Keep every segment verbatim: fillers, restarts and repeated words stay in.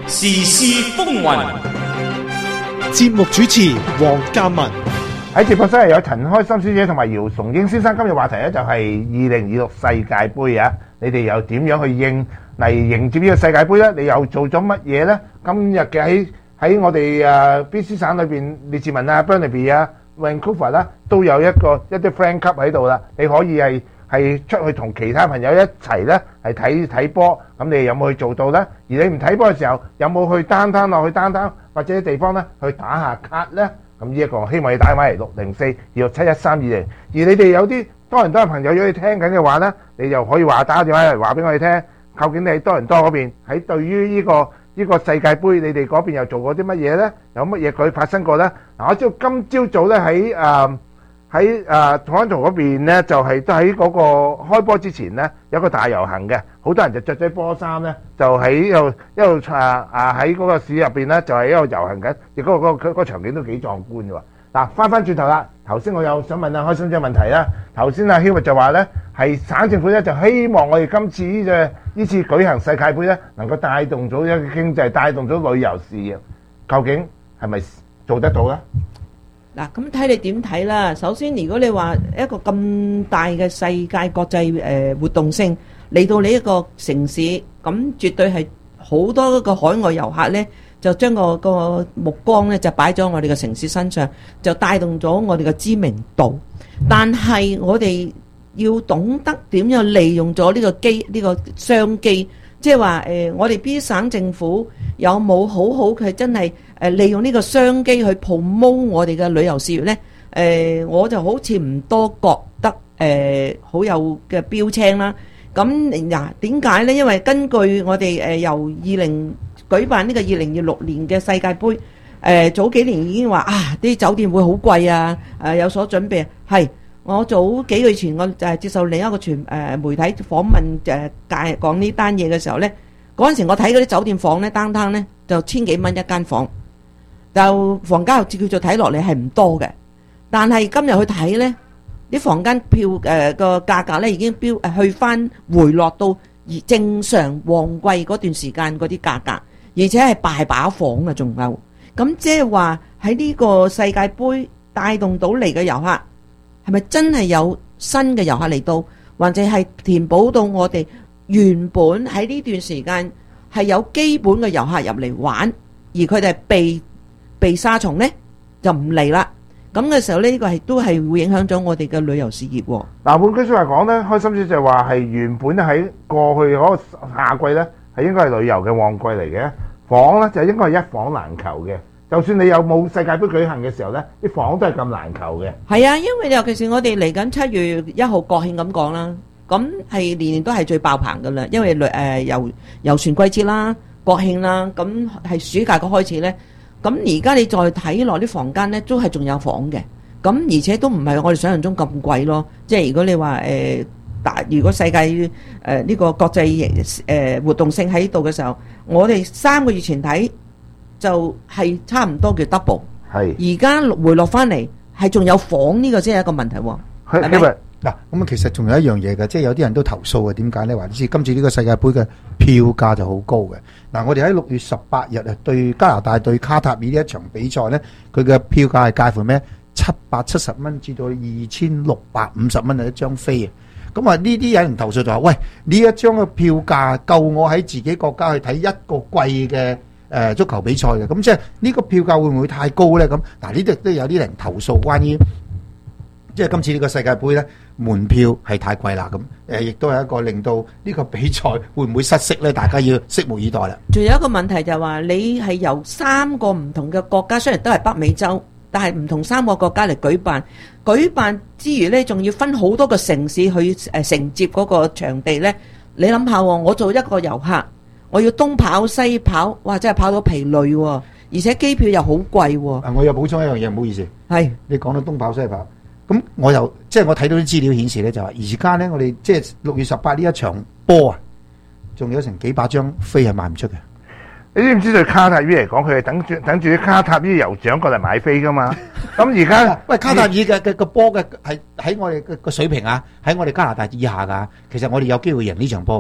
時事風雲。 節目主持黃嘉文。 喺直播室係有陳開心小姐同埋姚崇英先生。今日話題咧就係二零二六世界盃啊！你哋又點樣去應嚟迎接呢個世界盃咧？你又做咗乜嘢咧？今日嘅喺喺我哋誒 B C 省裏邊，列治文啊、Burnaby 啊、Vancouver 啦，都有一個一啲 friend club 喺度啦。你可以係係出去同其他朋友一齊咧係睇睇波。咁你有冇去做到咧？而你唔睇波嘅時候，有冇去 downtown 落去 downtown 或者啲地方咧去打下卡咧？咁呢一個希望你打返嚟六零四二六七一三二零。而你哋有啲多倫多嘅朋友如果你聽緊嘅話咧，你就可以話打電話嚟話俾我哋聽，究竟你喺多倫多嗰邊喺對於呢個呢個世界盃，你哋嗰邊又做過啲乜嘢咧？有乜嘢佢發生過咧？嗱，我知道今朝早咧喺誒喺誒 Toronto 嗰邊咧，就係都喺嗰個開波之前咧有個大遊行嘅，好多人就著咗波衫咧，就喺度一路啊啊喺嗰個市入邊咧，就係一路遊行緊，亦嗰個嗰個嗰個場景都幾壯觀嘅喎。嗱，翻翻轉頭啦，頭先我有想問下開心姐問題啦。頭先阿 Hubert 就話咧，係省政府咧就希望我哋今次呢隻呢次舉行世界盃咧，能夠帶動咗一個經濟，帶動咗旅遊事業，究竟係咪做得到咧？ 嗱，咁睇你點睇啦。首先，如果你話一個咁大嘅世界國際誒活動性嚟到你一個城市，咁絕對係好多個海外遊客咧，就將個個目光咧就擺咗我哋嘅城市身上，就帶動咗我哋嘅知名度。但係我哋要懂得點樣利用咗呢個機呢個商機，即係話誒，我哋 B 省政府有冇好好佢真係誒利用呢個商機去 promote 我哋嘅旅遊事業呢？誒，我就好似唔多覺得誒好有嘅標青啦。咁嗱，點解呢？因為根據我哋誒由二零舉辦呢個二零二六年嘅世界盃，誒早幾年已經話啊啲酒店會好貴啊，誒有所準備。係我早幾個月前我誒接受另一個傳誒媒體訪問誒介講呢單嘢嘅時候呢，嗰陣時我睇嗰啲酒店房呢，單單呢就千幾蚊一間房，就房價又叫做睇落嚟係唔多嘅。但係今日去睇呢，啲房間票誒個價格呢已經飆誒去翻回落到而正常旺季嗰段時間嗰啲價格，而且係大把房啊，仲有咁即係話喺呢個世界盃帶動到嚟嘅遊客，係咪真係有新嘅遊客嚟到，或者係填補到我哋原本喺呢段時間係有基本嘅遊客入嚟玩，而佢哋係被被沙蟲呢就唔嚟啦。咁嘅時候呢，呢個係都係會影響咗我哋嘅旅遊事業。 嗱，換句説話講咧，開心姐就話係原本喺過去嗰個夏季咧係應該係旅遊嘅旺季嚟嘅，房咧就應該係一房難求嘅。就算你有冇世界盃舉行嘅時候咧，啲房都係咁難求嘅。係啊，因為尤其是我哋嚟緊七月一號國慶咁講啦，咁係年年都係最爆棚噶啦，因為誒遊遊船季節啦、國慶啦，咁係暑假嘅開始咧。咁而家你再睇落啲房間咧，都係仲有房嘅。咁而且都唔係我哋想象中咁貴咯。即係如果你話誒大，如果世界誒呢、呃呢個國際誒、呃、活動性喺度嘅時候，我哋三個月前睇就係差唔多叫 double。係。而家回落翻嚟係仲有房，呢個先係一個問題喎。係咪？ 嗱，咁啊，其實仲有一樣嘢嘅，即係有啲人都投訴嘅，點解咧？話知今次呢個世界盃嘅票價就好高嘅。嗱，我哋喺六月十八日啊，對加拿大對卡塔爾呢一場比賽咧，佢嘅票價係介乎咩？七百七十蚊至到二千六百五十蚊啊一張飛啊！咁啊，呢啲有人投訴就話：喂，呢一張嘅票價夠我喺自己國家去睇一個季嘅誒足球比賽嘅。咁即係呢個票價會唔會太高咧？咁嗱，呢度都有啲人投訴關於。即係今次呢個世界盃咧，門票係太貴啦，咁誒亦都係一個令到呢個比賽會唔會失色咧？大家要拭目以待啦。 仲有一個問題就係話，你係由三個唔同嘅國家，雖然都係北美洲，但係唔同三個國家嚟舉辦，舉辦之餘咧，仲要分好多個城市去誒承接嗰個場地咧。你諗下喎，我做一個遊客，我要東跑西跑，哇！真係跑到疲累喎，而且機票又好貴喎。 啊，我又補充一樣嘢，唔好意思。 係。你講到東跑西跑。咁我又即係我睇到啲資料顯示咧，就話而家咧我哋即係六月十八呢一場波啊，仲有成幾百張飛係賣唔出嘅。 你知唔知對卡塔爾嚟講，佢係等住等住啲卡塔爾酋長過嚟買飛噶嘛？咁而家喂卡塔爾嘅嘅個波嘅係喺我哋嘅個水平啊，喺我哋加拿大以下㗎。其實我哋有機會贏呢場波㗎。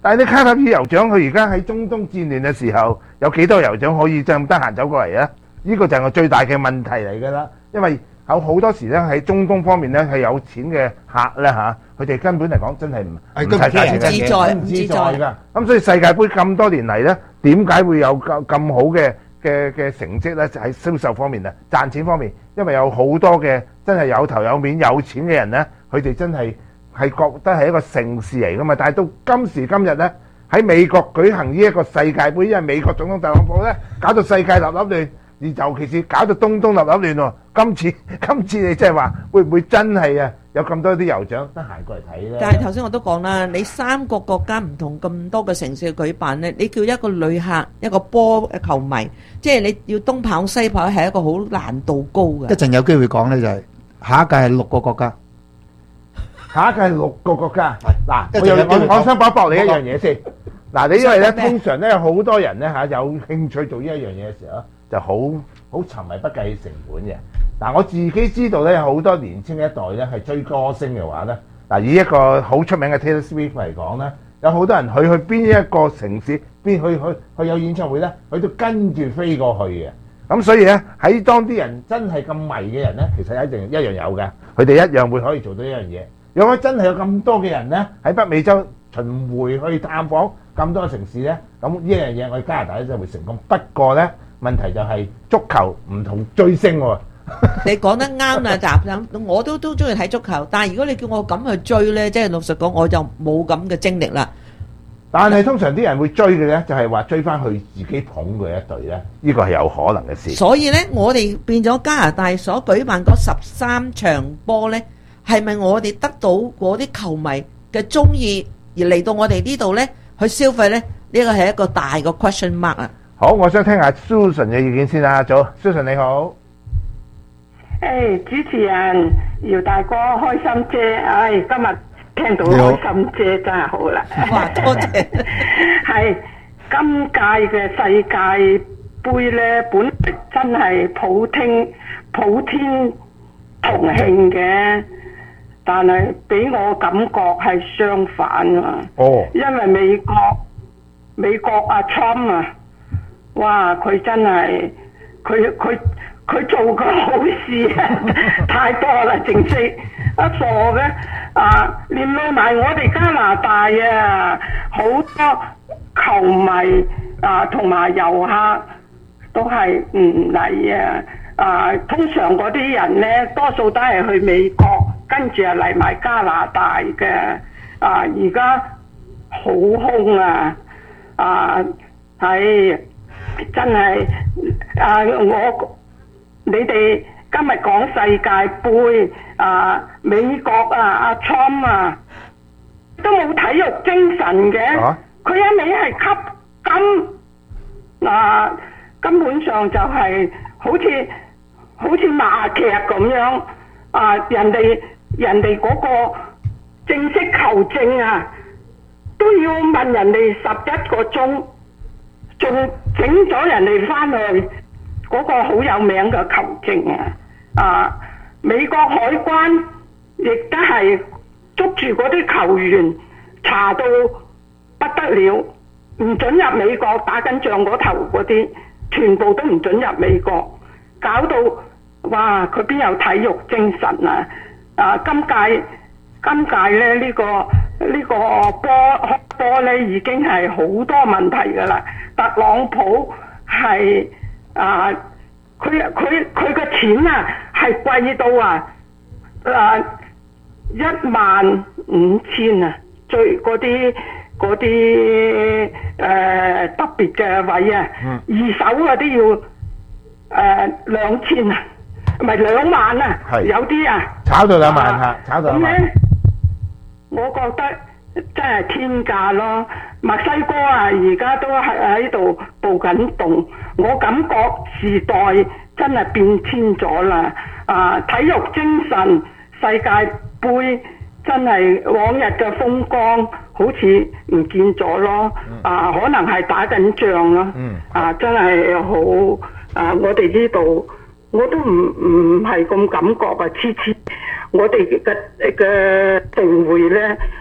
但係你卡塔爾酋長佢而家喺中東戰亂嘅時候，有幾多酋長可以就咁得閒走過嚟啊？呢個就係我最大嘅問題嚟㗎啦。因為有好多時咧喺中東方面咧係有錢嘅客咧嚇，佢哋根本嚟講真係唔係唔睇價錢唔自在唔自在㗎。咁所以世界盃咁多年嚟咧，點解會有咁咁好嘅嘅嘅成績咧？喺銷售方面啊，賺錢方面，因為有好多嘅真係有頭有面有錢嘅人咧，佢哋真係係覺得係一個盛事嚟㗎嘛。但係到今時今日咧，喺美國舉行呢一個世界盃，因為美國總統特朗普咧搞到世界立立亂。而尤其是搞到東東立立亂喎，今次今次你即係話會唔會真係啊有咁多啲酋長得閒過嚟睇咧？ 但係頭先我都講啦，你三個國家唔同咁多嘅城市去舉辦咧，你叫一個旅客一個波嘅球迷，即係你要東跑西跑係一個好難度高嘅。 一陣有機會講咧，就係下一屆係六個國家， 下一屆係六個國家。嗱， 一陣我又有機會講我我想駁駁你一樣嘢先。嗱，你因為咧想講咩通常咧有好多人咧嚇有興趣做呢一樣嘢嘅時候，就好好沉迷不計成本嘅。嗱，我自己知道咧，有好多年青一代咧係追歌星嘅話咧，嗱以一個好出名嘅 Taylor Swift 嚟講咧，有好多人佢去邊一個城市，邊去去去有演唱會咧，佢都跟住飛過去嘅。咁所以咧喺當啲人真係咁迷嘅人咧，其實一定一樣有嘅，佢哋一樣會可以做到一樣嘢。如果真係有咁多嘅人咧喺北美洲巡迴去探訪咁多城市咧，咁呢樣嘢我哋加拿大咧就會成功。不過咧問題就係足球唔同追星喎。 你講得啱啦，集我都都中意睇足球，但係如果你叫我咁去追咧，即係老實講，我就冇咁嘅精力啦。 但係通常啲人會追嘅咧，就係話追翻去自己捧嘅一隊咧，呢個係有可能嘅事。 所以咧，我哋變咗加拿大所舉辦嗰十三場波咧，係咪我哋得到嗰啲球迷嘅中意而嚟到我哋呢度咧去消費咧？呢個係一個大嘅 question mark 啊！ 好，我想聽下 Susan 嘅意見先啦。早 ，Susan 你好。 誒，主持人姚大哥開心姐，唉，今日聽到開心姐真係好啦。 哇，多謝。 係今屆嘅世界盃咧，本來真係普天普天同慶嘅，但係俾我感覺係相反啊。 哦。因為美國美國阿 Trump 啊，哇！佢真係佢佢。佢做嘅好事啊，太多啦，正式一傻嘅啊！連埋我哋加拿大啊，好多球迷啊同埋遊客都係唔嚟啊！啊，通常嗰啲人咧，多數都係去美國，跟住啊嚟埋加拿大嘅啊！而家好空啊！啊，係真係啊！我你哋今日講世界盃啊，美國啊，阿 Trump 啊，都冇體育精神嘅，佢一味係吸金啊，根本上就係好似好似罵劇咁樣啊！人哋人哋嗰個正式球證啊，都要問人哋十一個鐘，仲整咗人哋翻去。嗰個好有名嘅球證啊！啊，美國海關亦都係捉住嗰啲球員，查到不得了，唔准入美國打緊仗嗰頭嗰啲，全部都唔准入美國，搞到哇！佢邊有體育精神啊！啊，今屆今屆咧呢、呢個呢、呢個波波咧已經係好多問題㗎啦，特朗普係。啊！佢佢佢個錢啊，係貴到啊，啊一萬五千啊，最嗰啲嗰啲誒特別嘅位啊，嗯、二手嗰啲要誒兩千啊，唔係兩萬啊，是有啲啊， 炒到兩萬嚇，啊、炒到兩萬。咁咧， 我覺得真係天價咯。墨西哥啊，而家都係喺度暴緊動，我感覺時代真係變遷咗啦。啊，體育精神，世界盃真係往日嘅風光，好似唔見咗咯。啊，可能係打緊仗咯。啊，真係好啊！我哋呢度我都唔唔係咁感覺啊，次次我哋嘅嘅盛會咧。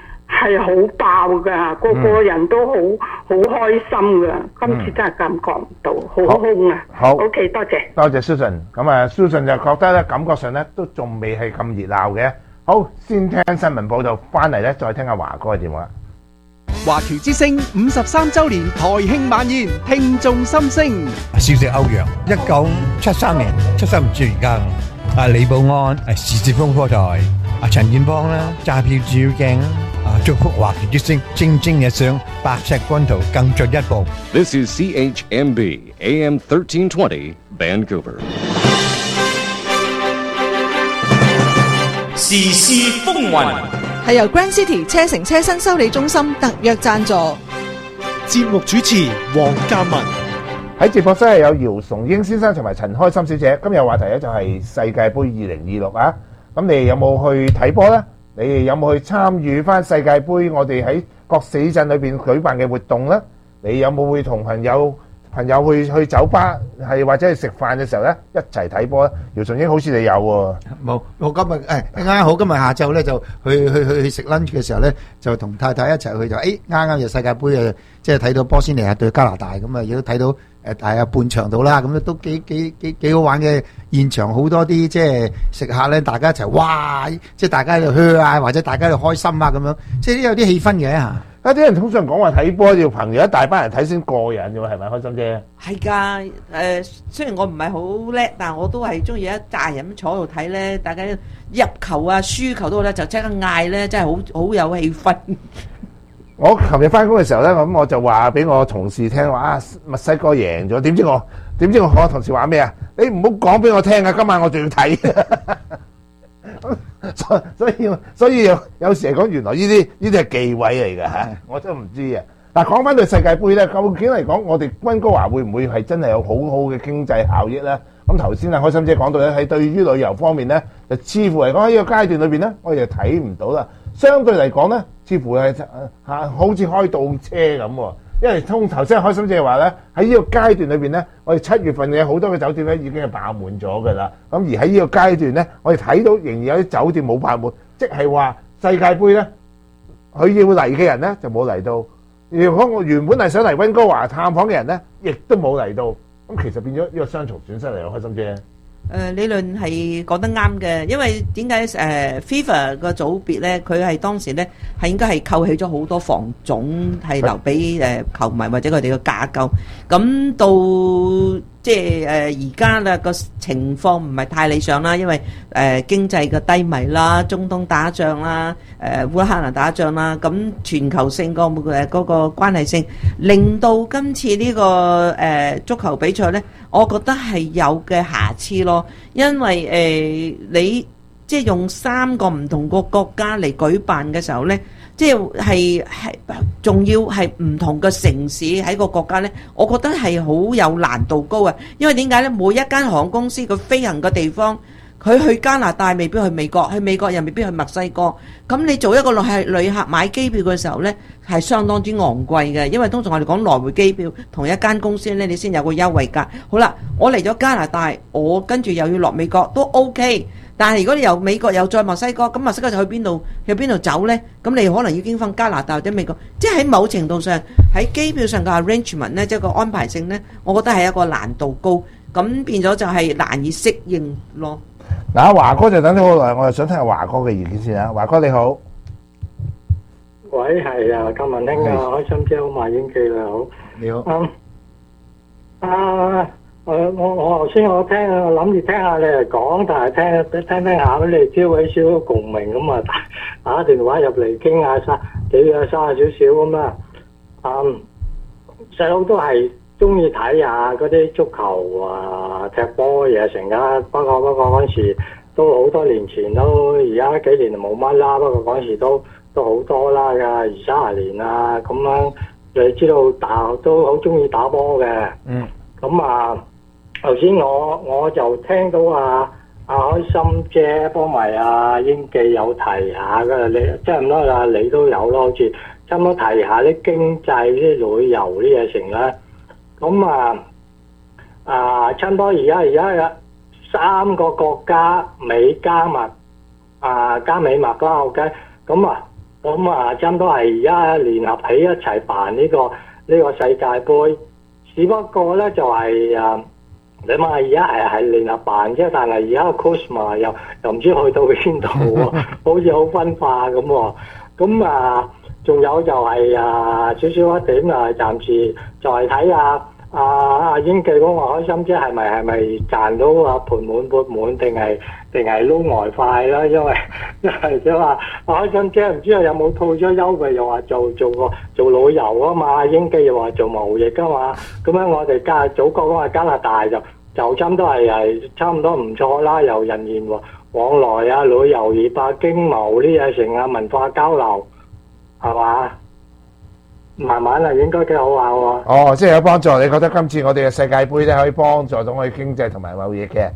係好爆㗎，個個人都好好開心㗎。今次真係感覺唔到，好空啊！ 好 OK， 多謝。 多謝 Susan。咁啊，Susan就覺得咧，感覺上咧都仲未係咁熱鬧嘅。好，先聽新聞報導，翻嚟咧再聽下華哥嘅電話。 華僑之聲五十三週年台慶晚宴，聽眾心聲。 少食歐陽，一九七三年出生唔住而家。啊，李寶安，誒時捷風科台，啊陳建邦啦，揸票照鏡啦，啊祝福華僑之聲蒸蒸日上，白石軍途更進一步。 This is C H M B A M thirteen twenty Vancouver。 時事風雲係由 Grand City 車城車身修理中心特約贊助。 節目主持黃嘉文。 喺直播室係有姚崇英先生同埋陳開心小姐。今日話題咧就係世界盃二零二六啊！咁你哋有冇去睇波呢？你哋有冇去參與翻世界盃？我哋喺各死鎮裏邊舉辦嘅活動呢？你有冇會同朋友朋友去去酒吧係或者去食飯嘅時候咧一齊睇波咧？姚崇英好似你有喎。 冇，我今日誒啱啱好，今日下晝咧就去去去去食 lunch 嘅時候咧，就同太太一齊去就誒啱啱就世界盃啊，即係睇到波斯尼亞對加拿大咁啊，亦都睇到。誒大約半場到啦，咁咧都幾幾幾幾好玩嘅現場，好多啲即係食客咧，大家一齊哇！即係大家喺度噓啊，或者大家喺度開心啊咁樣，即係有啲氣氛嘅嚇。 一啲人通常講話睇波要朋友一大班人睇先過癮嘅喎，係咪開心姐？ 係㗎，誒雖然我唔係好叻，但係我都係中意一紮人坐喺度睇咧，大家入球啊、輸球都好咧，就即刻嗌咧，真係好好有氣氛。 我琴日翻工嘅時候咧，咁我就話俾我同事聽話啊，墨西哥贏咗。點知我點知我我同事話咩啊？你唔好講俾我聽啊！今晚我仲要睇。所所以所以有有時嚟講，原來呢啲呢啲係忌諱嚟㗎嚇，我真唔知啊。嗱，講翻對世界盃咧，究竟嚟講，我哋溫哥華會唔會係真係有好好嘅經濟效益咧？咁頭先啊，開心姐講到咧，喺對於旅遊方面咧，就似乎嚟講喺呢個階段裏邊咧，我哋就睇唔到啦。相對嚟講咧，似乎係嚇好似開倒車咁喎。因為通頭先開心姐話咧，喺呢個階段裏邊咧，我哋七月份嘅好多嘅酒店咧已經係爆滿咗㗎啦。咁而喺呢個階段咧，我哋睇到仍然有啲酒店冇爆滿，即係話世界盃咧，佢要嚟嘅人咧就冇嚟到。如果我原本係想嚟溫哥華探訪嘅人咧，亦都冇嚟到。咁其實變咗呢個雙重損失嚟咯，開心姐。 誒理論係講得啱嘅，因為點解誒 FIFA 個組別咧，佢係當時咧係應該係扣起咗好多房總係留俾誒球迷或者佢哋嘅架構，咁到即係誒而家啦個情況唔係太理想啦，因為誒經濟嘅低迷啦，中東打仗啦，誒烏克蘭打仗啦，咁全球性個誒嗰個關係性，令到今次呢個誒足球比賽咧，我覺得係有嘅瑕疵咯，因為誒你即係用三個唔同個國家嚟舉辦嘅時候咧。即係係仲要係唔同嘅城市喺個國家呢，我覺得係好有難度高啊！因為點解呢？每一間航空公司佢飛行嘅地方，佢去加拿大未必去美國，去美國又未必去墨西哥。咁你做一個係旅客買機票嘅時候呢，係相當之昂貴嘅，因為通常我哋講來回機票，同一間公司呢，你先有個優惠價。好啦，我嚟咗加拿大，我跟住又要落美國都 OK。但係如果你由美國又再墨西哥，咁墨西哥就去邊度？去邊度走呢？咁你可能要經翻加拿大或者美國，即係喺某程度上喺機票上嘅 arrangement 呢，即係個安排性呢，我覺得係一個難度高，咁變咗就係難以適應咯。 嗱，華哥就等咗好耐，我就想聽下華哥嘅意見先啊。華哥你好， 喂，係啊，咁文興啊，開心姐好，馬英記你好， 你好。 嗯啊。誒我我頭先我聽我諗住聽下你嚟講，但係聽聽聽下俾你招起少少共鳴咁啊，打打電話入嚟傾下沙幾啊沙少少咁啊。嗯，細佬都係中意睇下嗰啲足球啊、踢波嘢成噶。不過不過嗰陣時都好多年前都，而家幾年就冇乜啦。不過嗰陣時都都好多啦㗎，二三十年啊咁樣。你知道打都好中意打波嘅。嗯。咁啊〜頭先我我就聽到啊阿開心姐幫埋阿英記有提下嘅，你即係唔多啦，你都有咯，好似差唔多提下啲經濟啲旅遊啲嘢成啦。咁啊啊差唔多而家而家有三個國家美加墨啊加美墨啦 ，OK。咁啊咁啊，差唔多係而家聯合起一齊辦呢、這個呢、這個世界盃，只不過咧就係、是、啊，你話而家係係聯合辦啫，但係而家個 course 嘛又又唔知去到邊度喎，好似好分化咁喎。咁啊，仲有就係啊少少一點啊，暫時就係睇下啊阿英記嗰個開心姐係咪係咪賺到啊盤滿缽滿定係定係撈外快啦？因為因為即係話開心姐唔知有冇套咗優惠，又話做做個做旅遊啊嘛，英記又話做貿易噶嘛，咁樣我哋加祖國嗰個加拿大就就差唔多係係差唔多唔錯啦，由人員往來啊、旅遊業啊、經貿呢嘢成啊、文化交流係嘛？慢慢啊，應該幾好下喎。 哦，即係有幫助。你覺得今次我哋嘅世界盃咧，可以幫助到我哋經濟同埋貿易嘅？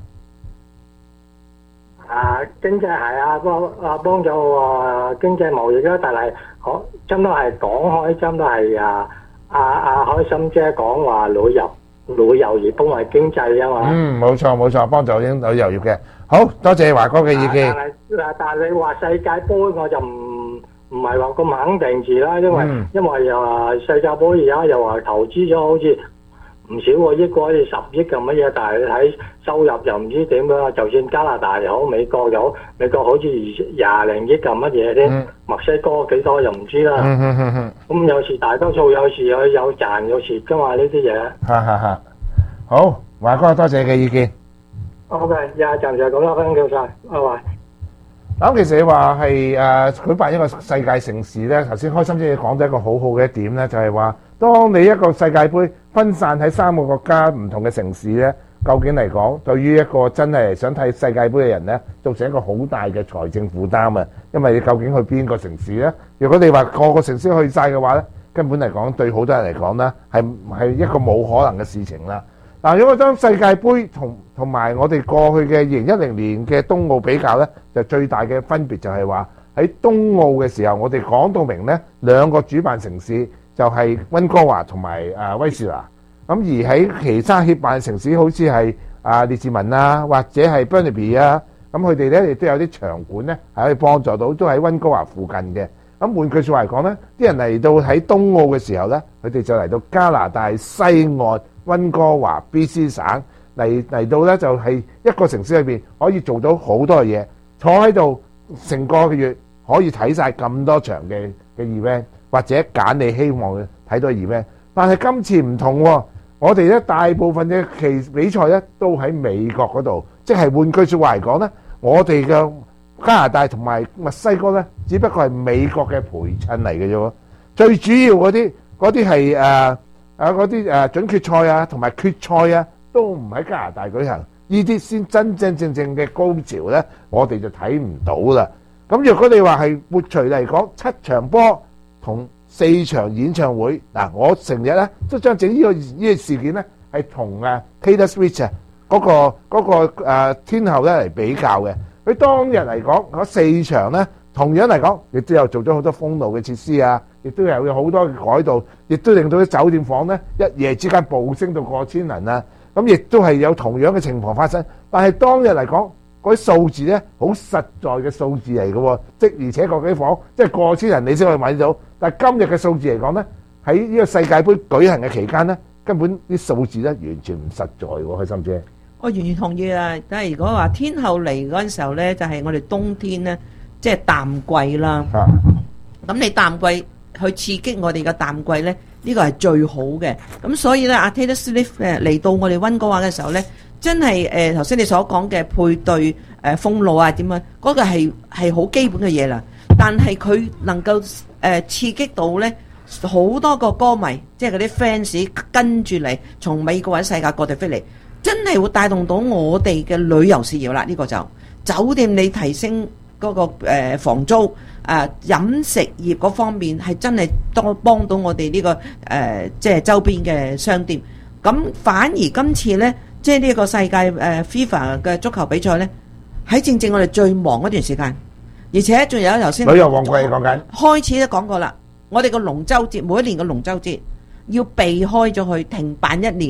啊，經濟係啊，幫啊幫助啊經濟貿易啦，但係可真都係講開，真都係啊啊啊開心姐講話旅遊旅遊業幫埋經濟啊嘛。 嗯，冇錯冇錯，幫助啲旅遊業嘅。好多謝華哥嘅意見。 但係但係你話世界盃我就唔。唔係話咁肯定住啦，因為、嗯、因為又話世界盃而家又話投資咗好似唔少個億，好似十億咁乜嘢，但係你睇收入又唔知點樣，就算加拿大又好，美國又好，美國好似廿零億咁乜嘢啫，嗯、墨西哥幾多又唔知啦。咁、嗯嗯嗯嗯、有時大多數有時有有賺有蝕噶嘛呢啲嘢。 哈哈哈！好，華哥多謝你嘅意見。 OK，廿暫時係咁啦，分享晒，拜拜。 咁其實你話係誒舉辦一個世界城市咧，頭先開心姐講咗一個好好嘅一點咧，就係話，當你一個世界盃分散喺三個國家唔同嘅城市咧，究竟嚟講，對於一個真係想睇世界盃嘅人咧，造成一個好大嘅財政負擔啊！因為你究竟去邊個城市咧？如果你話個個城市去晒嘅話咧，根本嚟講對好多人嚟講咧，係係一個冇可能嘅事情啦。嗱，如果將世界盃同同埋我哋過去嘅二零一零年嘅冬奧比較咧，就最大嘅分別就係話喺冬奧嘅時候，我哋講到明咧，兩個主辦城市就係溫哥華同埋啊威士拿。咁而喺其他協辦城市，好似係啊列治文啊，或者係 Burnaby 啊，咁佢哋咧亦都有啲場館咧係可以幫助到，都喺溫哥華附近嘅。咁換句説話嚟講咧，啲人嚟到喺冬奧嘅時候咧，佢哋就嚟到加拿大西岸溫哥華 B C 省嚟嚟到咧，就係一個城市裏邊可以做到好多嘢，坐喺度成個月可以睇晒咁多場嘅嘅 event， 或者揀你希望睇到嘅 event。但係今次唔同喎，我哋咧大部分嘅期比賽咧都喺美國嗰度，即係換句説話嚟講咧，我哋嘅加拿大同埋墨西哥咧，只不過係美國嘅陪襯嚟嘅啫喎。最主要嗰啲嗰啲係誒啊嗰啲誒準決賽啊同埋決賽啊，都唔喺加拿大舉行，呢啲先真真正正嘅高潮咧，我哋就睇唔到啦。咁若果你話係活除嚟講，七場波同四場演唱會，嗱，我成日咧都將整呢個呢個事件咧係同誒 Taylor Swift 啊嗰個嗰個誒天后咧嚟比較嘅。佢當日嚟講嗰四場咧，同樣嚟講，亦都有做咗好多封路嘅設施啊，亦都有好多嘅改動，亦都令到啲酒店房咧一夜之間暴升到過千人啊！咁亦都係有同樣嘅情況發生。但係當日嚟講，嗰啲數字咧好實在嘅數字嚟嘅喎，即而且確啲房即係過千人你先可以買到。但係今日嘅數字嚟講咧，喺呢個世界盃舉行嘅期間咧，根本啲數字咧完全唔實在喎，開心姐。 我完全同意啊！但係如果話天后嚟嗰陣時候咧，就係、是、我哋冬天咧，即係淡季啦。咁、啊、你淡季去刺激我哋嘅淡季咧，呢、這個係最好嘅。咁所以咧，阿 Taylor Swift 誒嚟到我哋溫哥華嘅時候咧，真係誒頭先你所講嘅配對誒、呃、封路啊點樣，嗰、那個係係好基本嘅嘢啦。但係佢能夠誒、呃、刺激到咧好多個歌迷，即係嗰啲 fans 跟住嚟，從美國或者世界各地飛嚟。真係會帶動到我哋嘅旅遊事業啦！呢、這個就酒店你提升嗰、那個、呃、房租，誒、呃、飲食業嗰方面係真係多幫到我哋呢、這個誒、呃、即係周邊嘅商店。咁反而今次呢，即係呢個世界誒、呃、FIFA 嘅足球比賽呢，喺正正我哋最忙嗰段時間，而且仲有頭先旅遊旺季講緊開始都講過啦。我哋個龍舟節每一年嘅龍舟節要避開咗去停辦一年。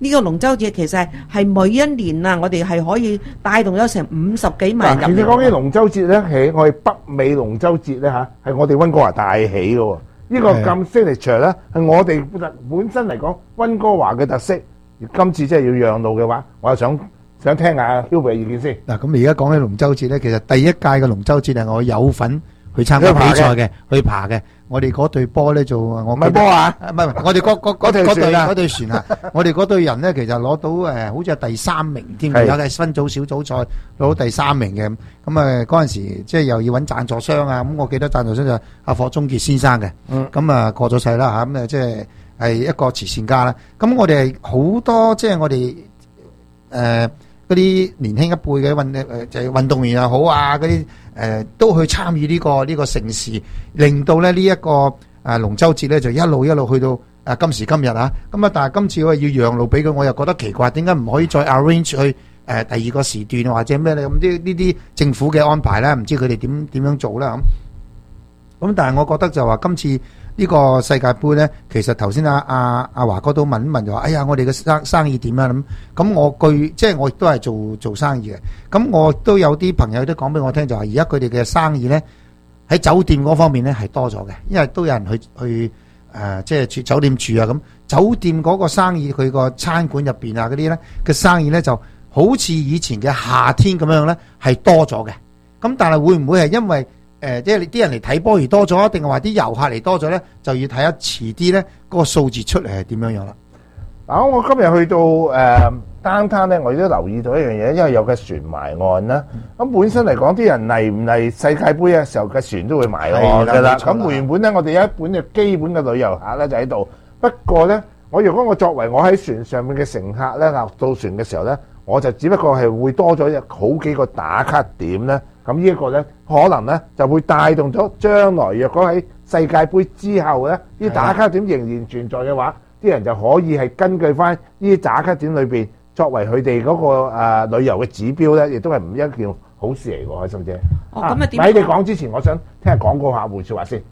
呢個龍舟節其實係每一年啊，我哋係可以帶動咗成五十幾萬嗱， 人。 其實講起龍舟節咧，係我哋北美龍舟節咧嚇，係我哋溫哥華帶起嘅喎。呢個咁 signature 咧，係我哋本身嚟講溫哥華嘅特色。今次真係要讓路嘅話，我又想想聽下 Hubert 嘅意見先。 嗱，咁而家講起龍舟節咧，其實第一屆嘅龍舟節係我有份去參加比賽嘅，去爬嘅。我哋嗰隊波咧就我唔係波啊， 唔係唔係，我哋嗰嗰嗰嗰條嗰隊船啊嗰隊船啊，我哋嗰隊人咧其實攞到誒，好似係第三名添， 係有嘅分組小組賽攞到第三名嘅。咁啊嗰陣時即係又要揾贊助商啊，咁我記得贊助商就係阿霍宗傑先生嘅。 嗯。 咁啊過咗世啦嚇，咁啊即係係一個慈善家啦。咁我哋係好多即係我哋誒嗰啲年輕一輩嘅運誒就係運動員又好啊，嗰啲誒都去參與呢個呢個盛事，令到咧呢一個誒龍舟節咧就一路一路去到誒今時今日啊。咁啊，但係今次我要讓路俾佢，我又覺得奇怪，點解唔可以再 arrange 去誒第二個時段或者咩咧？咁啲呢啲政府嘅安排咧，唔知佢哋點點樣做啦咁。咁但係我覺得就話今次呢個世界盃咧，其實頭先阿阿阿華哥都問一問就話，哎呀，我哋嘅生生意點啊咁。咁我據即係我亦都係做做生意嘅。咁我都有啲朋友都講俾我聽，就話而家佢哋嘅生意咧喺酒店嗰方面咧係多咗嘅，因為都有人去去誒、呃、即係住酒店住啊咁。酒店嗰個生意佢個餐館入邊啊嗰啲咧嘅生意咧就好似以前嘅夏天咁樣咧係多咗嘅。咁但係會唔會係因為誒，即係你啲人嚟睇波而多咗，定係話啲遊客嚟多咗咧？就要睇下遲啲咧，嗰個數字出嚟係點樣樣啦。 嗱，我今日去到誒downtown咧，我亦都留意到一樣嘢，因為有個船埋岸啦。咁本身嚟講，啲人嚟唔嚟世界盃嘅時候，嘅船都會埋岸㗎啦。咁原本咧，我哋有一本嘅基本嘅旅遊客咧就喺度。不過咧，我如果我作為我喺船上面嘅乘客咧，落到船嘅時候咧，我就只不過係會多咗好幾個打卡點咧。咁呢一個咧，可能咧就會帶動咗將來若果喺世界盃之後咧，啲打卡點仍然存在嘅話，啲人就可以係根據翻呢啲打卡點裏邊作為佢哋嗰個誒、呃、旅遊嘅指標咧，亦都係唔一件好事嚟喎，開心姐。 哦，咁啊點？ 喺你講之前，我想聽下廣告客戶説話先。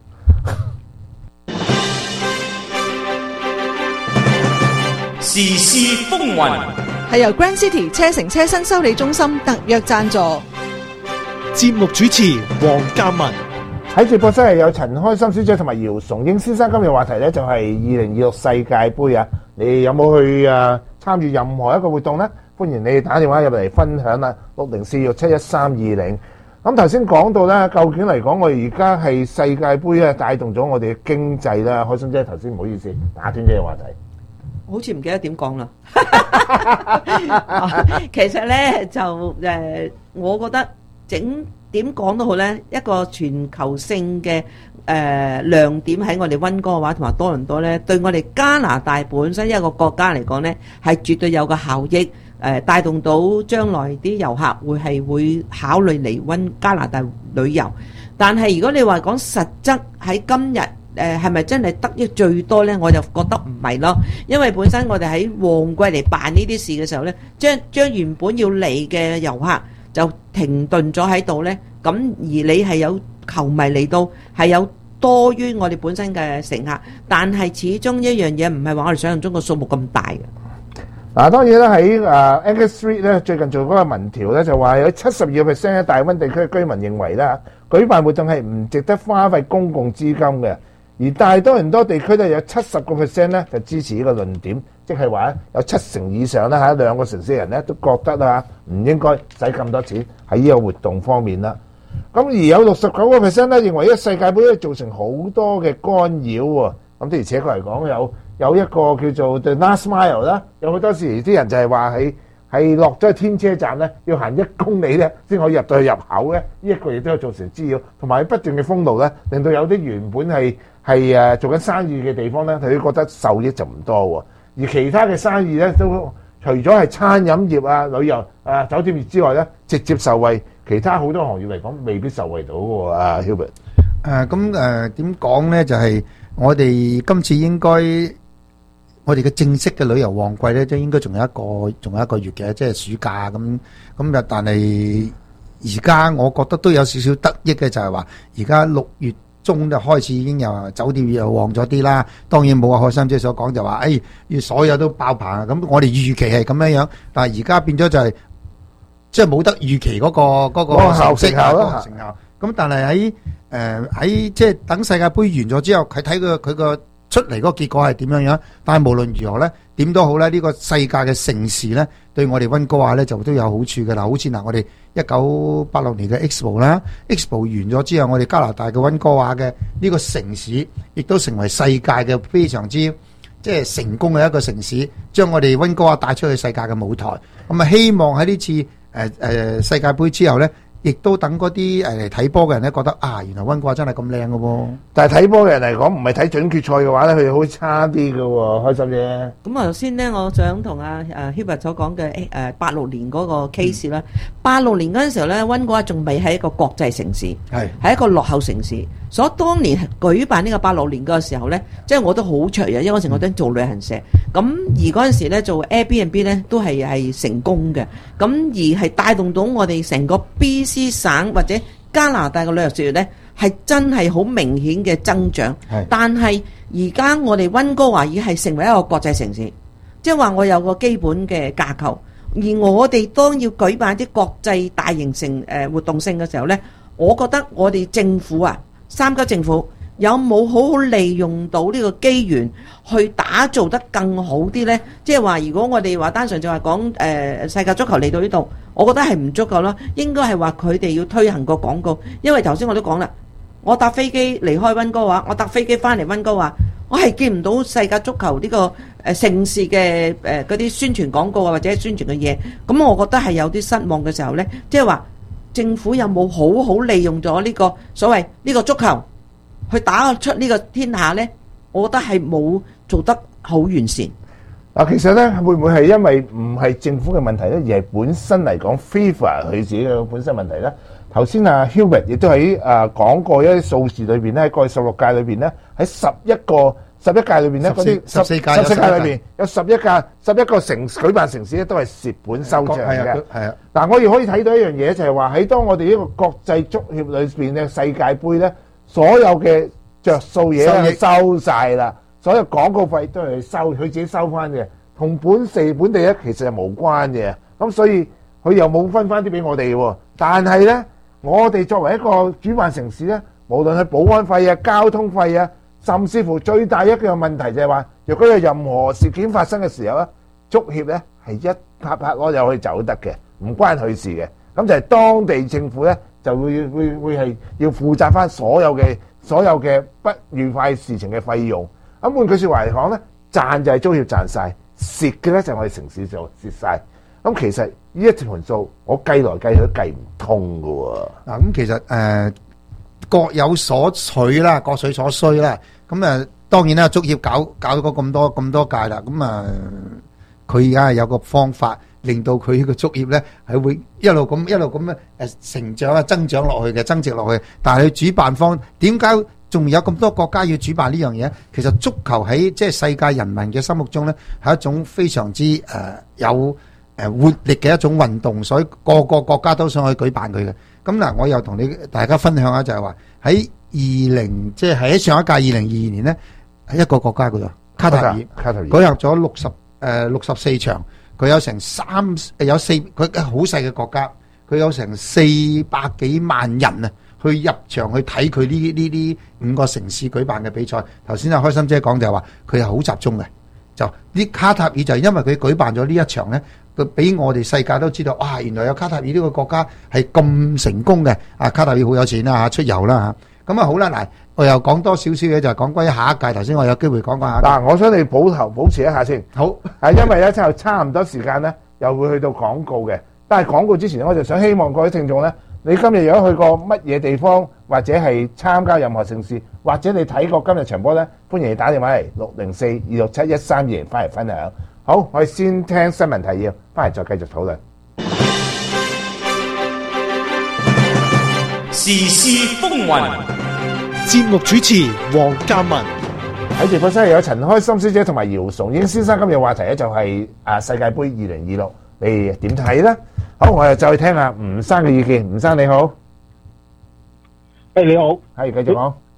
時事風雲係由 Grand City 車城車身修理中心特約贊助。 節目主持黃嘉文。 喺直播室係有陳開心小姐同埋姚崇英先生。今日話題咧就係二零二六世界盃啊！你有冇去啊參與任何一個活動呢？歡迎你打電話入嚟分享啦，六零四六七一三二零。咁頭先講到咧，究竟嚟講，我哋而家係世界盃咧帶動咗我哋嘅經濟啦。開心姐頭先唔好意思打斷咗個話題， 好似唔記得點講啦。其實咧就誒，我覺得。整點講都好呢，一個全球性嘅誒、呃、亮點喺我哋溫哥華同埋多倫多呢，對我哋加拿大本身一個國家嚟講呢，係絕對有個效益，誒、呃、帶動到將來啲遊客會係會考慮嚟溫加拿大旅遊。但係如果你話講實質喺今日誒係咪真係得益最多呢？我就覺得唔係咯，因為本身我哋喺旺季嚟辦呢啲事嘅時候呢，將將原本要嚟嘅遊客就停頓咗喺度呢，咁而你係有球迷嚟到，係有多於我哋本身嘅乘客，但係始終一樣嘢唔係話我哋想象中個數目咁大嘅。 嗱，當然啦，喺誒 Angus Street 咧，最近做嗰個民調咧，就話有七十二個 percent 嘅大溫地區嘅居民認為啦，舉辦活動係唔值得花費公共資金嘅，而大多倫多地區咧有七十個 percent 咧就支持呢個論點。即係話有七成以上咧喺兩個城市人咧都覺得啊唔應該使咁多錢喺呢個活動方面啦。咁而有六十九個 percent 咧認為呢個世界盃咧造成好多嘅干擾喎。咁的而且確嚟講有有一個叫做 The Last Mile 啦，有好多時啲人就係話喺係落咗去天車站咧要行一公里咧先可以入到去入口咧，呢一個亦都係造成滋擾，同埋不斷嘅封路咧，令到有啲原本係係誒做緊生意嘅地方咧，佢都覺得受益就唔多喎。而其他嘅生意咧，都除咗係餐飲業啊、旅遊啊、酒店業之外咧，直接受惠。其他好多行業嚟講，未必受惠到喎。啊 Hubert， 誒咁誒點講咧？就係我哋今次應該，我哋嘅正式嘅旅遊旺季咧，都應該仲有一個，仲有一個月嘅，即係暑假咁咁啊！但係而家我覺得都有少少得益嘅，就係話而家六月鐘就開始已經有酒店又旺咗啲啦。當然冇阿開心姐所講就話，誒、哎，所有都爆棚啊！咁我哋預期係咁樣樣，但係而家變咗就係、是、即係冇得預期嗰、那個嗰、那個效績啊，嗰個成效。咁但係喺誒喺即係等世界盃完咗之後，佢睇佢佢個出嚟嗰個結果係點樣樣。但係無論如何咧，點都好咧，呢、這個世界嘅盛事咧，對我哋溫哥華咧就都有好處嘅啦。好似嗱，我哋一九八六年嘅 Expo 啦 ，Expo 完咗之後，我哋加拿大嘅溫哥華嘅呢個城市，亦都成為世界嘅非常之即係成功嘅一個城市，將我哋溫哥華帶出去世界嘅舞台。咁啊，希望喺呢次誒誒、呃呃、世界盃之後咧，亦都等嗰啲誒嚟睇波嘅人咧覺得啊，原來溫哥華真係咁靚嘅喎。 但係睇波嘅人嚟講，唔係睇準決賽嘅話咧，佢哋好差啲嘅喎，開心啫。 咁啊，頭先咧，我想同阿誒 Hubert 所講嘅誒八六年嗰個 case 啦。八六年嗰陣時候咧，溫哥華仲未係一個國際城市，係係一個落後城市。所以當年舉辦呢個八六年嗰個時候咧，即係我都好雀躍，因為嗰時我都做旅行社。咁而嗰陣時咧做 Airbnb 咧都係係成功嘅。咁而係帶動到我哋成個 B C 省或者加拿大嘅旅遊事業咧，係真係好明顯嘅增長。但係而家我哋溫哥華已經係成為一個國際城市，即係話我有個基本嘅架構。而我哋當要舉辦啲國際大型成誒活動性嘅時候咧，我覺得我哋政府啊，三級政府有冇好好利用到呢個機緣去打造得更好啲呢？即係話如果我哋話單純就係講誒世界足球嚟到呢度，我覺得係唔足夠咯。應該係話佢哋要推行個廣告，因為頭先我都講啦，我搭飛機離開溫哥華，我搭飛機翻嚟溫哥華，我係見唔到世界足球呢個誒盛事嘅誒嗰啲宣傳廣告啊，或者宣傳嘅嘢。咁我覺得係有啲失望嘅時候呢，即係話政府有冇好好利用咗呢個所謂呢個足球去打出呢個天下呢？我覺得係冇做得好完善。 嗱，其實咧會唔會係因為唔係政府嘅問題咧，而係本身嚟講 FIFA 佢自己嘅本身問題咧？頭先啊 Hubert 亦都喺誒講過一啲數字裏邊咧，喺過去十六屆裏邊咧，喺十一個十一屆裏邊咧，嗰啲十四屆十四屆裏邊有十一屆十一個城舉辦城市咧，都係蝕本收場嘅。係啊，嗱，我亦可以睇到一樣嘢，就係話喺當我哋呢個國際足協裏邊嘅世界盃咧，所有嘅着數嘢都收曬啦，所有廣告費都係收，佢自己收翻嘅，同本地本地咧其實係無關嘅。咁所以佢又冇分翻啲俾我哋喎。但係咧，我哋作為一個主辦城市咧，無論係保安費啊、交通費啊，甚至乎最大一個問題就係話，若果有任何事件發生嘅時候咧，足協咧係一拍拍攞就可以走得嘅，唔關佢事嘅。咁就係當地政府咧就會會會係要負責翻所有嘅所有嘅不愉快事情嘅費用。咁換句説話嚟講咧，賺就係足協賺晒，蝕嘅咧就係我哋城市就蝕晒。咁其實呢一條盤數，我計來計去都計唔通㗎喎。 嗱，咁其實誒、呃、各有所取啦，各取所需啦。咁誒、呃、當然啦，足協搞搞咗咁多咁多屆啦，咁啊佢而家係有個方法令到佢個足協咧係會一路咁一路咁樣誒成長啊增長落去嘅，增值落去。但係佢主辦方點解仲有咁多國家要主辦呢樣嘢？其實足球喺即係世界人民嘅心目中咧係一種非常之誒、呃、有誒活力嘅一種運動，所以個個國家都想去舉辦佢嘅。咁嗱，我又同你大家分享下，就係話喺二零即係喺上一屆二零二二年咧，喺一個國家嗰度卡塔爾， 卡塔爾舉行咗六十誒六十四場，佢有成三有四，佢好細嘅國家，佢有成四百幾萬人啊，去入場去睇佢呢呢呢五個城市舉辦嘅比賽。頭先阿開心姐講就係話，佢係好集中嘅，就啲卡塔爾就係因為佢舉辦咗呢一場咧。佢俾我哋世界都知道，哇！原來有卡塔爾呢個國家係咁成功嘅。啊，卡塔爾好有錢啦嚇，出遊啦嚇。咁啊好啦，嗱，我又講多少少嘢，就係講關於下一屆。頭先我有機會講講下。 嗱，我想你保頭保持一下先。好，係因為咧之後差唔多時間咧，又會去到廣告嘅。但係廣告之前咧，我就想希望各位聽眾咧，你今日如果去過乜嘢地方，或者係參加任何盛事，或者你睇過今日場波咧，歡迎你打電話嚟六零四二六七一三二翻嚟分享。好，我哋先聽新聞提要，翻嚟再繼續討論。 時事風雲， 節目主持黃嘉文。 喺直播室有陳開心小姐同埋姚崇英先生。今日話題咧就係啊世界盃二零二六，你點睇咧？好，我哋再聽下吳生嘅意見。吳生你好， 誒你好， 係繼續講。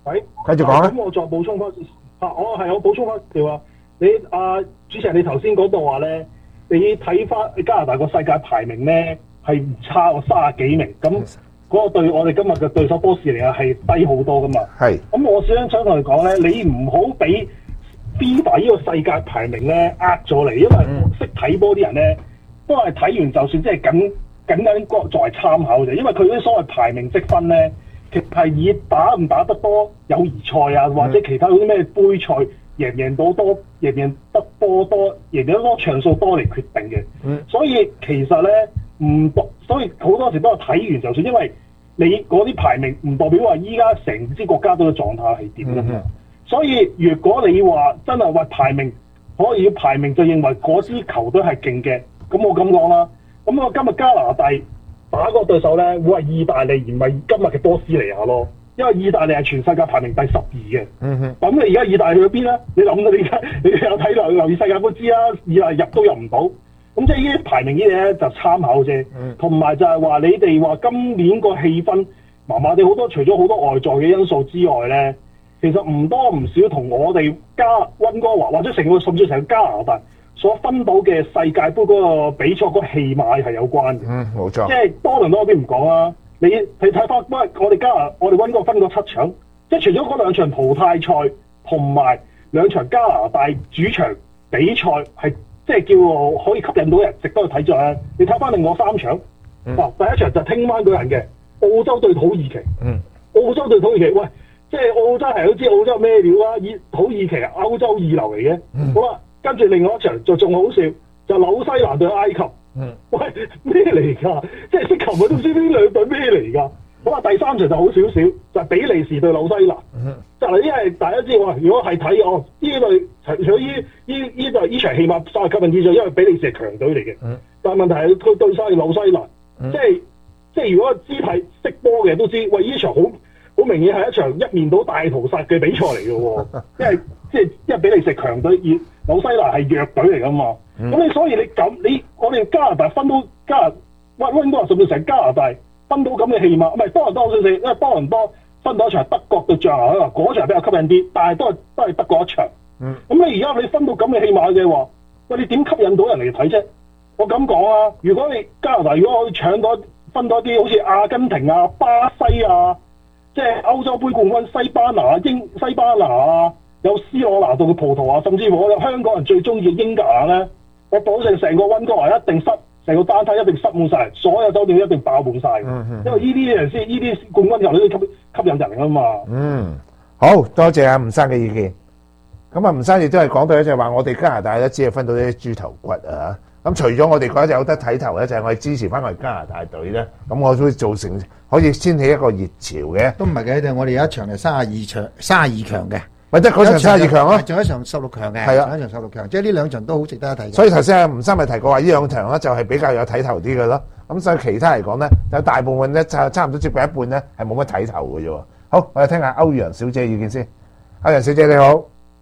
喂， 繼續講啦咁我再補充翻啊，我係我補充翻條啊，你啊主持人，你頭先嗰度話咧，你睇翻加拿大個世界排名咧係唔差喎，三十幾名，咁嗰個對我哋今日嘅對手波士尼亞係低好多噶嘛。 係。 咁我想想同你講咧，你唔好俾 FIFA 呢個世界排名咧呃咗你，因為識睇波啲人咧都係睇完就算即係僅僅僅個作為參考啫，因為佢嗰啲所謂排名積分咧。其實係以打唔打得多友誼賽啊，或者其他嗰啲咩杯賽，贏唔贏到多，贏唔贏得波多，贏唔贏得多場數多嚟決定嘅。嗯、所以其實咧唔代，所以好多時都係睇完就算，因為你嗰啲排名唔代表話依家成支國家隊嘅狀態係點㗎嘛。嗯、所以如果你話真係話排名可以要排名就認為嗰支球隊係勁嘅，咁我咁講啦。咁我今日加拿大打嗰個對手咧，會係意大利而唔係今日嘅波斯尼亞咯，因為意大利係全世界排名第十二嘅。嗯哼。咁你而家意大利去邊咧？你諗到你而家你有睇留留意世界盃知啦，意大利入都入唔到。咁即係呢啲排名呢啲咧就參考啫。同埋、嗯、就係話你哋話今年個氣氛麻麻地好多，除咗好多外在嘅因素之外咧，其實唔多唔少同我哋加溫哥華或者成個甚至成個加拿大所分到嘅世界盃嗰個比賽嗰個氣勢係有關嘅。嗯，冇錯。即係多倫多嗰邊唔講啦，你你睇翻，喂，我哋加拿我哋溫哥分過七場，即係除咗嗰兩場淘汰賽同埋兩場加拿大主場比賽係即係叫可以吸引到人值得去睇咗咧。你睇翻另外三場，嗱、嗯、第一場就聽晚嗰人嘅澳洲對土耳其。嗯。澳洲對土耳其，喂，即係澳洲係都知澳洲咩料啊？以土耳其係歐洲二流嚟嘅。嗯、好啦。跟住另外一場就仲好笑，就紐西蘭對埃及。嗯，喂，咩嚟㗎？即係識球咪都知呢兩隊咩嚟㗎？好啦，第三場就好少少，就係、比利時對紐西蘭。嗯，就係因為大家知話，如果係睇哦，呢隊除咗依依依隊依場戲碼稍為吸引啲咗，因為比利時係強隊嚟嘅。嗯，但係問題係佢對晒紐西蘭，嗯、即係即係如果肢體識波嘅人都知，喂，呢場好好明顯係一場一面倒大屠殺嘅比賽嚟嘅喎，因為即係因為比利時強隊而紐西蘭係弱隊嚟㗎嘛，咁、嗯、你所以你咁你我哋加拿大分到加拿溫溫哥華甚至成加拿大分到咁嘅戲碼，唔係多倫多少少，因為多倫多分到一場德國對象牙，嗰場比較吸引啲，但係都係都係德國一場。咁、嗯、你而家你分到咁嘅戲碼嘅話，喂，你點吸引到人嚟睇啫？我咁講啊，如果你加拿大如果可以搶到分到一啲好似阿根廷啊、巴西啊，即係歐洲杯冠軍西班牙、英西班牙啊。有斯羅拿度嘅葡萄牙，甚至乎我有香港人最中意嘅英格蘭咧，我保證成個溫哥華一定塞，成個單體一定塞滿晒，所有酒店一定爆滿晒。嗯嗯。因為呢啲人先，呢啲冠軍球隊都吸吸引人㗎嘛。嗯， 好多謝阿吳生嘅意見。咁啊，吳生亦都係講到咧，就係話我哋加拿大咧，只係分到啲豬頭骨啊。咁除咗我哋嗰一隻有得睇頭咧，就係、是、我哋支持翻我哋加拿大隊咧。咁我都會造成可以掀起一個熱潮嘅。都唔係嘅，我哋有一場係三十二場，三十二強嘅。或者嗰場三十二強咯，仲有一場十六強嘅，係啊，一場十六強，即係呢兩場都好值得一睇。所以頭先阿吳生咪提過話，呢兩場咧就係比較有睇頭啲嘅咯。咁所以其他嚟講咧，有大部分咧差差唔多接近一半咧係冇乜睇頭嘅啫。好，我哋聽下歐陽小姐意見先。歐陽小姐你好，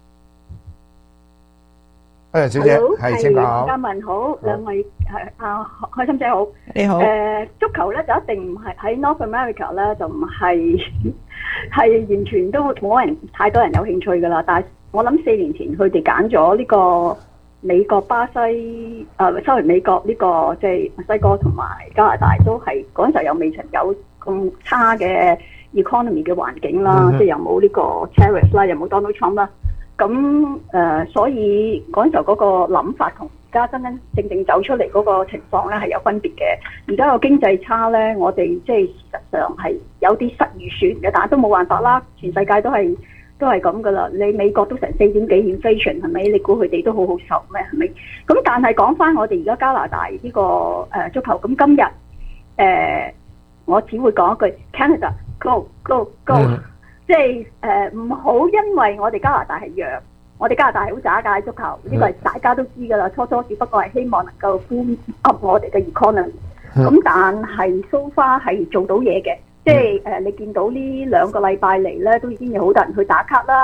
歐陽小姐係請講。 嘉文好，兩位係啊開心姐好， 你好。 誒足球咧就一定唔係喺 North America 咧就唔係。係完全都冇人太多人有興趣㗎啦，但係我諗四年前佢哋揀咗呢個美國、巴西，誒收嚟美國呢、這個即係墨西哥同埋加拿大都係嗰陣時候又未曾有咁差嘅 economy 嘅環境啦，嗯、哼即係又冇呢個 tariff 啦，又冇 Donald Trump 啦，咁誒、呃、所以嗰陣時候嗰個諗法同而家真真正正走出嚟嗰個情況咧係有分別嘅。而家個經濟差咧，我哋即係事實上係有啲失預算嘅，但係都冇辦法啦。全世界都係都係咁噶啦。你美國都成四點幾 inflation 係咪？你估佢哋都好好受咩？係咪？咁但係講翻我哋而家加拿大呢、這個誒、呃、足球，咁今日誒、呃、我只會講一句 Canada go go go，、嗯、即係誒唔好因為我哋加拿大係弱。我哋加拿大係好渣㗎足球，呢個係大家都知㗎啦。初初只不過係希望能夠 boom up 我哋嘅 economy，咁、嗯、但係 so far 係做到嘢嘅，即係誒、呃、你見到呢兩個禮拜嚟咧，都已經有好多人去打卡啦，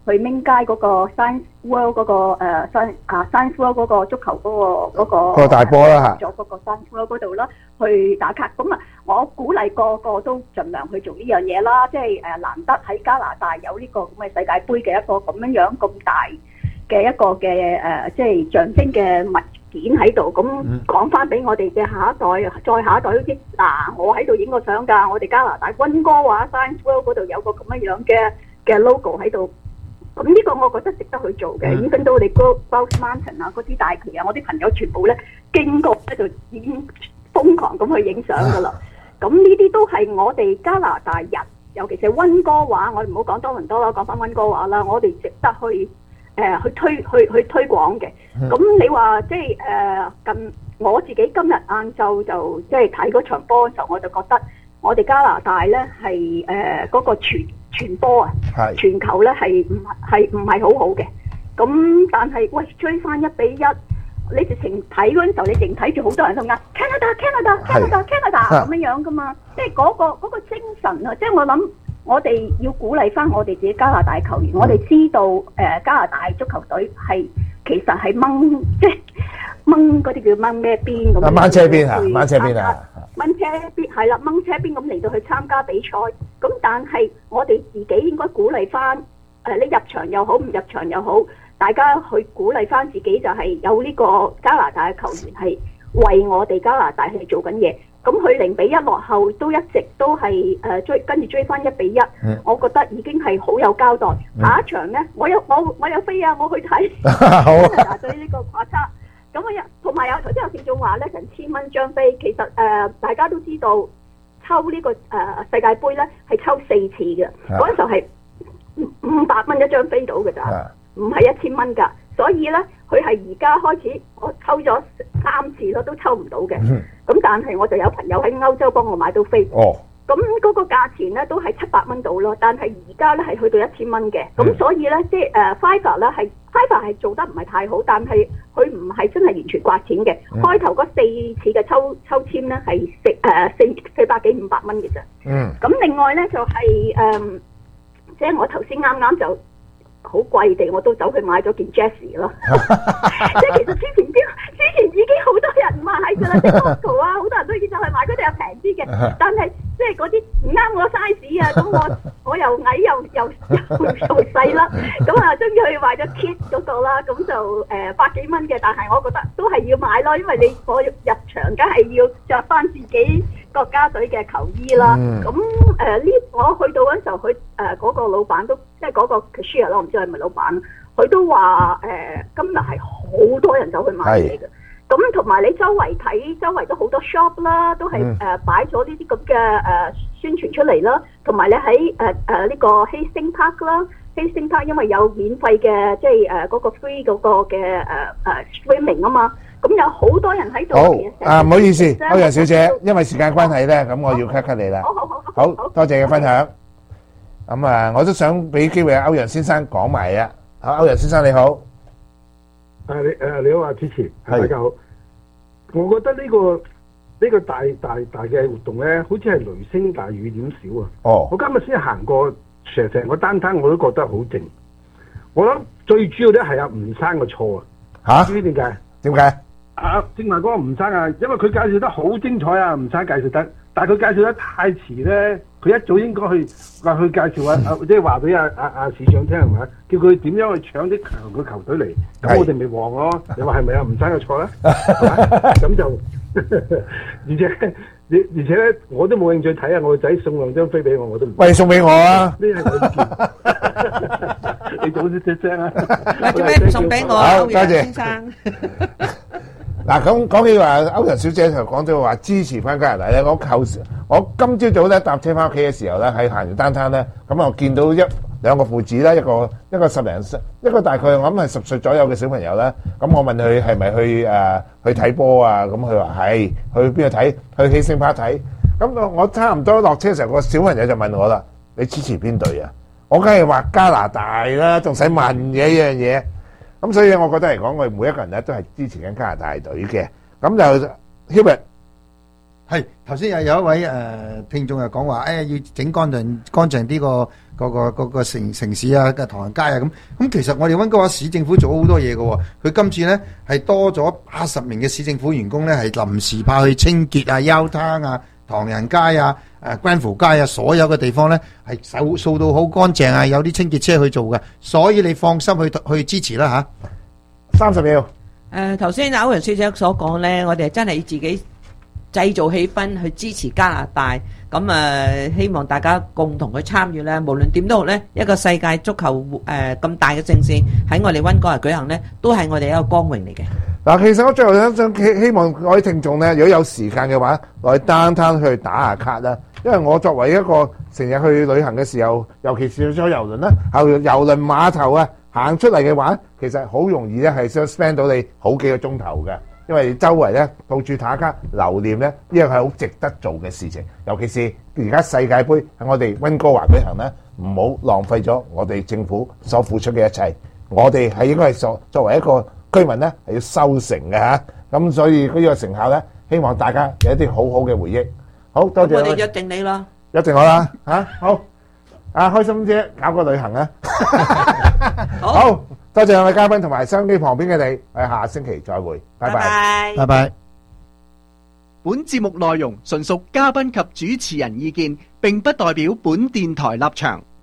去明街嗰個 Science World 嗰、個誒 Science 啊 Science World 嗰個足球嗰、個嗰、個個大波啦嚇咗嗰個 Science World 嗰度啦，去打卡。咁啊，我鼓勵個個都盡量去做呢樣嘢啦。即係誒難得喺加拿大有呢個咁嘅世界盃嘅一個咁樣樣咁大嘅一個嘅誒、呃，即係象徵嘅物件喺度。咁講翻俾我哋嘅下一代，再下一代都知嗱，我喺度影過相㗎。我哋加拿大溫哥華 Science World 嗰度有個咁樣樣嘅嘅 logo 喺度。咁呢個我覺得值得去做嘅，已經到你 Grouse Mountain 啊，嗰啲大旗啊，我啲朋友全部咧經過咧就已經瘋狂咁去影相噶啦。咁呢啲都係我哋加拿大人，尤其是溫哥華，我哋唔好講多倫多啦，講翻溫哥華啦，我哋值得去誒、呃、去推去去推廣嘅。咁、嗯、你話即係誒近我自己今日晏晝就即係睇嗰場波嘅時候，我就覺得我哋加拿大咧係誒嗰個傳傳波啊，全球咧係唔係唔係好好嘅。咁但係喂追翻一比一，你直情睇嗰陣時候，你淨睇住好多人喺度嗌 Canada Canada Canada Canada 咁樣樣噶嘛，即係嗰個嗰個精神啊！即係我諗，我哋要鼓勵翻我哋自己加拿大球員，我哋知道誒加拿大足球隊係其實係掹即係掹嗰啲叫掹咩邊咁。 掹車邊啊！掹車邊啊！ 掹車邊係啦，掹車邊咁嚟到去參加比賽。咁但係我哋自己應該鼓勵翻誒，你入場又好，唔入場又好，大家去鼓勵翻自己，就係有呢個加拿大嘅球員係為我哋加拿大去做緊嘢。咁佢零比一落後都一直都係誒、呃、追跟住追翻一比一、嗯，我覺得已經係好有交代。嗯、下一場呢，我有我我有飛啊，我去睇加拿大對呢個跨差。咁我有同埋有頭先有聽眾話咧，成千蚊張飛，其實誒、呃、大家都知道抽呢、這個誒、呃、世界盃咧係抽四次嘅，嗰陣時候係五百蚊一張飛到嘅咋，唔係一千蚊㗎。所以咧，佢係而家開始我抽咗三次咯，都抽唔到嘅。咁、嗯、但係我就有朋友喺歐洲幫我買到飛。哦。咁嗰個價錢咧都係七百蚊到咯，但係而家咧係去到一千蚊嘅。咁、嗯、所以咧，即係誒 Fiverr 咧係 Fiverr 係做得唔係太好，但係佢唔係真係完全刮錢嘅。嗯、開頭嗰四次嘅抽抽籤咧係四誒四四百幾五百蚊嘅啫。嗯。咁另外咧就係、是、誒、呃，即係我頭先啱啱就好貴地，我都走去買咗件 Jessie 咯。即係其實之前啲之前已經好多人買㗎啦，即係 Costco 啊，好多人都已經走去買嗰啲又平啲嘅，但係即係嗰啲唔啱我 size 啊，咁我我又矮又又又又細啦，咁啊終於去買咗 Kit 嗰個啦，咁就誒、呃、百幾蚊嘅，但係我覺得都係要買咯，因為你我入場梗係要着翻自己國家隊嘅球衣啦。咁誒呢，我去到嗰陣時候，佢誒嗰個老闆都即係嗰個 cashier 咯，唔知係咪老闆，佢都話誒、呃、今日係好多人走去買嘢嘅。咁同埋你周圍睇，周圍都好多 shop 啦，都係誒擺咗呢啲咁嘅誒宣傳出嚟啦。同埋你喺誒誒呢個 Hastings Park 啦 ，Hastings Park 因為有免費嘅即係誒嗰個 free 嗰個嘅誒誒 swimming 啊嘛。咁有好多人喺度。 好啊，唔好意思，歐陽小姐，因為時間關係咧，咁我要 cut cut 你啦。好好好，好多謝嘅分享。咁啊，我都想俾機會歐陽先生講埋啊。好，歐陽先生你好。 誒你誒你好啊，主持，大家好。我覺得呢、呢個呢、呢個大大大嘅活動咧，好似係雷聲大雨點少啊。哦。我今日先行過成成個單攤，我都覺得好靜。我諗最主要咧係阿吳生嘅錯啊。嚇？知唔知點解？ 點解？ 啊，正話嗰個吳生啊，因為佢介紹得好精彩啊，吳生介紹得，但係佢介紹得太遲咧，佢一早應該去話去介紹啊，啊即係話俾阿阿阿市長聽係咪？叫佢點樣去搶啲強嘅球隊嚟，咁我哋咪旺咯。你話係咪啊？吳生嘅錯咧？咁就而且而而且咧，我都冇興趣睇啊！我個仔送兩張飛俾我，我都唔喂送俾我啊！ 呢係我意見，你早啲出聲啊！ 喂，做咩唔送俾我？ 好，多謝先生。 嗱，咁講起話，歐陽小姐就講咗話支持翻加拿大咧。我舊時我今朝早咧搭車翻屋企嘅時候咧，喺行完單攤咧，咁我見到一兩個父子啦，一個一個十零歲，一個大概我諗係十歲左右嘅小朋友啦。咁我問佢係咪去誒、呃、去睇波啊？咁佢話係，去邊度睇？去Hastings Park睇。咁我差唔多落車嘅時候，個小朋友就問我啦：你支持邊隊啊？我梗係話加拿大啦，仲使問嘅一樣嘢。咁所以我覺得嚟講，我哋每一個人咧都係支持緊加拿大隊嘅。咁就 Hubert， 係頭先又有一位誒、呃、聽眾又講話，誒、哎、要整乾淨乾淨啲個個個個個城城市啊嘅唐人街啊咁。咁其實我哋溫哥華市政府做咗好多嘢嘅喎，佢今次咧係多咗八十名嘅市政府員工咧係臨時派去清潔啊、休灘啊、唐人街啊、誒 Grenfell 街啊，所有嘅地方咧係掃掃到好乾淨啊，有啲清潔車去做嘅，所以你放心去去支持啦嚇。 三十秒。 誒頭先歐陽小姐所講咧，我哋真係自己製造氣氛去支持加拿大，咁啊希望大家共同去參與咧。無論點都好咧，一個世界足球誒咁大嘅盛事喺我哋溫哥華舉行咧，都係我哋一個光榮嚟嘅。 嗱，其實我最後想想希希望各位聽眾咧，如果有時間嘅話，落去 downtown 去打下卡啦。因為我作為一個成日去旅行嘅時候，尤其是坐郵輪啦，後郵輪碼頭啊，行出嚟嘅話，其實好容易咧係想 spend 到你好幾個鐘頭嘅。因為周圍咧到處打卡留念咧，呢樣係好值得做嘅事情。尤其是而家世界盃喺我哋溫哥華舉行咧，唔好浪費咗我哋政府所付出嘅一切。我哋係應該係作作為一個居民咧係要收成嘅嚇。咁所以呢個成效咧，希望大家有一啲好好嘅回憶。好多謝。 我哋約定你啦， 約定我啦嚇。好，啊開心姐搞個旅行啊！好。多謝兩位嘉賓同埋收音機旁邊嘅你，我哋下星期再會，拜拜， 拜拜。 本節目內容純屬嘉賓及主持人意見，並不代表本電台立場。